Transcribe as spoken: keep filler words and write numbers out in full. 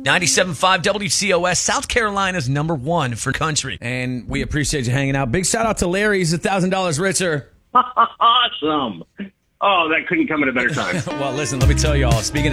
ninety-seven point five W C O S, South Carolina's number one for country. And we appreciate you hanging out. Big shout out to Larry. He's one thousand dollars richer. Awesome. Oh, that couldn't come at a better time. Well, listen, let me tell you all. Speaking of